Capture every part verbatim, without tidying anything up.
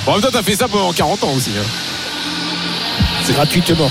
Bon, en même temps, t'as fait ça pendant quarante ans aussi. Hein. C'est gratuitement.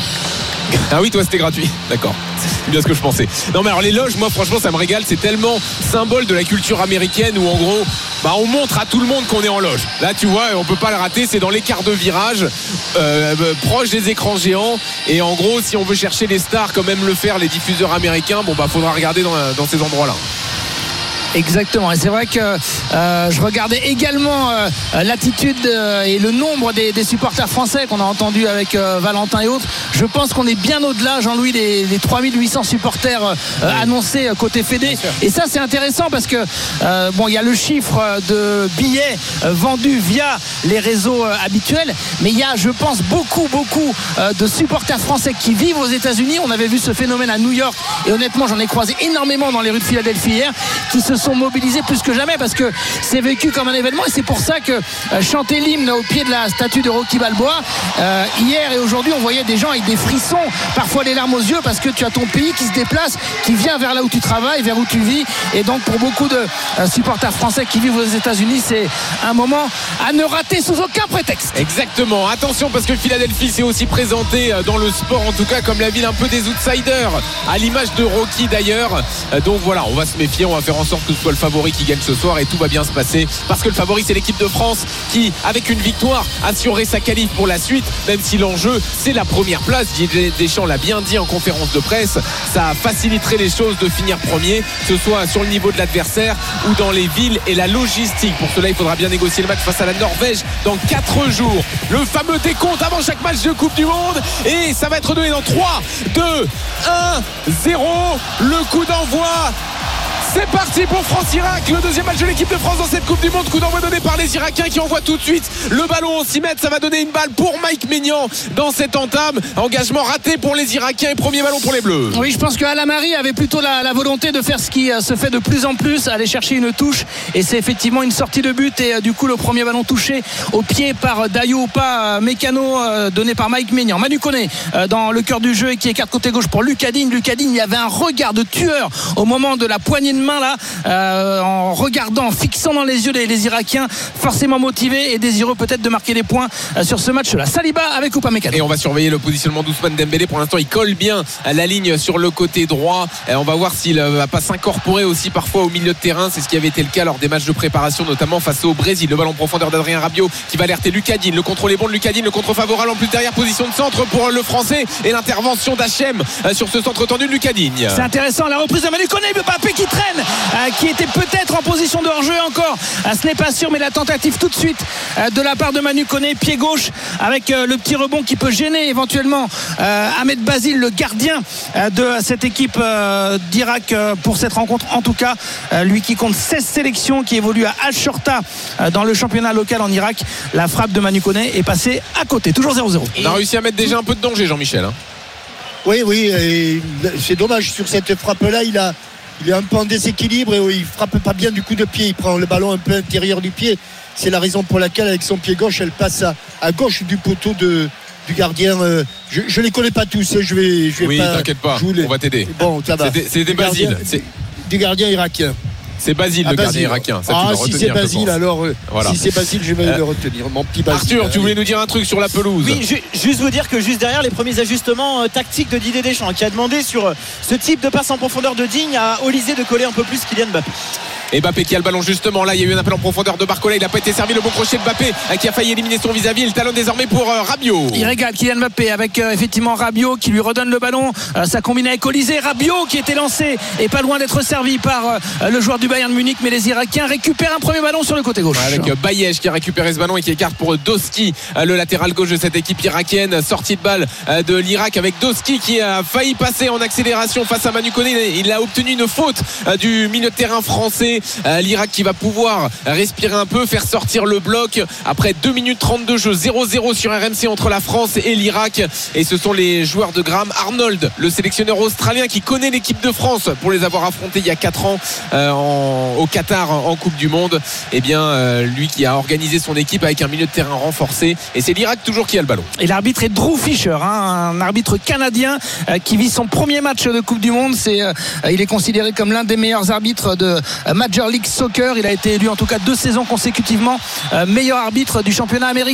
Ah oui, toi c'était gratuit, d'accord. C'est bien ce que je pensais. Non mais alors les loges, moi franchement ça me régale. C'est tellement symbole de la culture américaine où en gros bah, on montre à tout le monde qu'on est en loge. Là tu vois, on peut pas le rater. C'est dans l'écart de virage, euh, proche des écrans géants. Et en gros si on veut chercher les stars comme aiment le faire les diffuseurs américains, bon bah faudra regarder dans, dans ces endroits là. Exactement, et c'est vrai que euh, je regardais également euh, l'attitude euh, et le nombre des, des supporters français qu'on a entendu avec euh, Valentin et autres. Je pense qu'on est bien au-delà, Jean-Louis, des, des trois mille huit cents supporters euh, oui. annoncés côté Fédé. Et ça c'est intéressant parce que euh, bon, il y a le chiffre de billets euh, vendus via les réseaux euh, habituels, mais il y a, je pense, beaucoup beaucoup euh, de supporters français qui vivent aux États-Unis. On avait vu ce phénomène à New York et honnêtement j'en ai croisé énormément dans les rues de Philadelphie hier, qui se sont mobilisés plus que jamais parce que c'est vécu comme un événement. Et c'est pour ça que euh, chanter l'hymne au pied de la statue de Rocky Balboa euh, hier et aujourd'hui, on voyait des gens avec des frissons, parfois les larmes aux yeux, parce que tu as ton pays qui se déplace, qui vient vers là où tu travailles, vers où tu vis. Et donc pour beaucoup de euh, supporters français qui vivent aux États-Unis, c'est un moment à ne rater sous aucun prétexte. Exactement, attention parce que Philadelphie s'est aussi présenté dans le sport en tout cas comme la ville un peu des outsiders, à l'image de Rocky d'ailleurs. Donc voilà, on va se méfier, on va faire en sorte que ce soit le favori qui gagne ce soir et tout va bien se passer parce que le favori c'est l'équipe de France qui avec une victoire assurerait sa qualif pour la suite, même si l'enjeu c'est la première place. Didier Deschamps l'a bien dit en conférence de presse, ça faciliterait les choses de finir premier, que ce soit sur le niveau de l'adversaire ou dans les villes et la logistique. Pour cela il faudra bien négocier le match face à la Norvège dans quatre jours. Le fameux décompte avant chaque match de Coupe du Monde et ça va être donné dans trois, deux, un, zéro. Le coup d'envoi. C'est parti pour France-Irak, le deuxième match de l'équipe de France dans cette Coupe du Monde. Coup d'envoi donné par les Irakiens qui envoient tout de suite le ballon en six mètres. Ça va donner une balle pour Mike Maignan dans cette entame. Engagement raté pour les Irakiens et premier ballon pour les Bleus. Oui, je pense que Alamari avait plutôt la, la volonté de faire ce qui euh, se fait de plus en plus, aller chercher une touche. Et c'est effectivement une sortie de but. Et euh, du coup, le premier ballon touché au pied par euh, Dayo pas euh, Mécano, euh, donné par Mike Maignan. Manu Koné euh, dans le cœur du jeu et qui écarte côté gauche pour Lucas Digne. Lucas Digne, il y avait un regard de tueur au moment de la poignée de main là, euh, en regardant, en fixant dans les yeux les, les Irakiens, forcément motivés et désireux peut-être de marquer des points euh, sur ce match-là. Saliba avec Upamecano. Et on va surveiller le positionnement d'Ousmane Dembélé. Pour l'instant, il colle bien à la ligne sur le côté droit. Et on va voir s'il ne va pas s'incorporer aussi parfois au milieu de terrain. C'est ce qui avait été le cas lors des matchs de préparation, notamment face au Brésil. Le ballon en profondeur d'Adrien Rabiot qui va alerter Lucas Digne. Le contrôle est bon de Lucas Digne, le contre favorable en plus derrière, position de centre pour le Français et l'intervention d'H M sur ce centre tendu de Lucas Digne. C'est intéressant, la reprise de Manu Koné, Mbappé qui traîne, euh, qui était peut-être en position de hors-jeu encore, euh, ce n'est pas sûr, mais la tentative tout de suite euh, de la part de Manu Koné, pied gauche avec euh, le petit rebond qui peut gêner éventuellement euh, Ahmed Basile, le gardien euh, de cette équipe euh, d'Irak euh, pour cette rencontre. En tout cas, euh, lui qui compte seize sélections, qui évolue à Al-Shorta euh, dans le championnat local en Irak. La frappe de Manu Koné est passée à côté, toujours zéro zéro. On a réussi à mettre déjà un peu de danger, Jean-Michel, hein. Oui, oui, et c'est dommage sur cette frappe-là, il a, il est un peu en déséquilibre et il frappe pas bien du coup de pied. Il prend le ballon un peu intérieur du pied. C'est la raison pour laquelle, avec son pied gauche, elle passe à, à gauche du poteau de, du gardien. Je ne les connais pas tous. Je vais, je vais oui, pas. t'inquiète pas, on va t'aider. Bon, ça va. C'est des Basile. Du gardien irakien. C'est Basile, ah, le gardien irakien. Ça, ah, tu si c'est Basile, alors euh, voilà. Si c'est Basile, je vais euh, le retenir. Mon petit Basile. Arthur, tu voulais nous dire un truc sur la pelouse? Oui, ju- juste vous dire que juste derrière les premiers ajustements euh, tactiques de Didier Deschamps, qui a demandé sur euh, ce type de passe en profondeur de Digne à Olysée de coller un peu plus Kylian Mbappé. Et Mbappé qui a le ballon justement là, il y a eu un appel en profondeur de Barcola, il n'a pas été servi, le bon crochet de Mbappé euh, qui a failli éliminer son vis-à-vis. Il talonne désormais pour euh, Rabiot. Il régale Kylian Mbappé avec euh, effectivement Rabiot qui lui redonne le ballon, euh, ça combine avec Olysée. Rabiot qui était lancé et pas loin d'être servi par euh, le joueur du Bayern Munich, mais les Irakiens récupèrent un premier ballon sur le côté gauche. Avec euh, Bayej qui a récupéré ce ballon et qui écarte pour Doski, euh, le latéral gauche de cette équipe irakienne. Sortie de balle euh, de l'Irak avec Doski qui a failli passer en accélération face à Manu Koné. Il a obtenu une faute euh, du milieu de terrain français. euh, L'Irak qui va pouvoir respirer un peu, faire sortir le bloc après deux minutes trente-deux jeux, zéro zéro sur R M C entre la France et l'Irak. Et ce sont les joueurs de Graham Arnold, le sélectionneur australien qui connaît l'équipe de France pour les avoir affrontés il y a quatre ans euh, en, au Qatar en Coupe du Monde. Et bien euh, lui qui a organisé son équipe avec un milieu de terrain renforcé, et c'est l'Irak toujours qui a le ballon. Et l'arbitre est Drew Fisher, hein, un arbitre canadien euh, qui vit son premier match de Coupe du Monde. C'est, euh, il est considéré comme l'un des meilleurs arbitres de euh, Major League Soccer. Il a été élu en tout cas deux saisons consécutivement euh, meilleur arbitre du championnat américain.